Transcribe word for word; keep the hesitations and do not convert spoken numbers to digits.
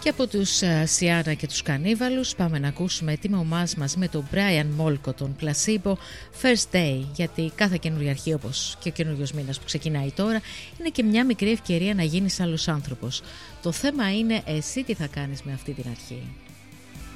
Και από τους Σιάνα και τους Κανίβαλους πάμε να ακούσουμε τη μαμάς μας με τον Brian Molko, τον Placebo, First Day, γιατί κάθε καινούργια αρχή, όπως και ο καινούριος μήνας που ξεκινάει τώρα, είναι και μια μικρή ευκαιρία να γίνεις άλλος άνθρωπος. Το θέμα είναι εσύ τι θα κάνεις με αυτή την αρχή.